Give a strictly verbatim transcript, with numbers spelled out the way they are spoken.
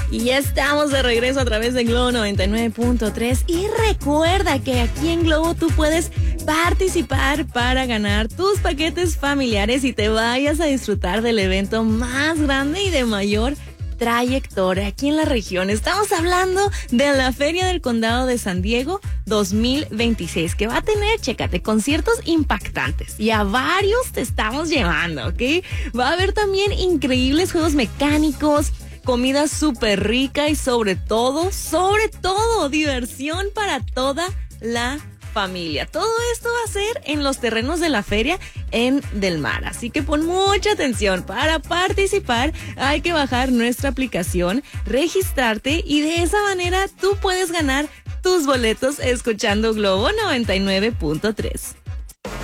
Y ya estamos de regreso a través de Globo noventa y nueve punto tres. Y recuerda que aquí en Globo tú puedes participar para ganar tus paquetes familiares y te vayas a disfrutar del evento más grande y de mayor trayectoria aquí en la región. Estamos hablando de la Feria del Condado de San Diego dos mil veintiséis, que va a tener, chécate, conciertos impactantes y a varios te estamos llevando, ¿ok? Va a haber también increíbles juegos mecánicos, comida súper rica y sobre todo, sobre todo, diversión para toda la familia. Todo esto va a ser en los terrenos de la feria en Del Mar. Así que pon mucha atención. Para participar hay que bajar nuestra aplicación, registrarte y de esa manera tú puedes ganar tus boletos escuchando Globo noventa y nueve punto tres.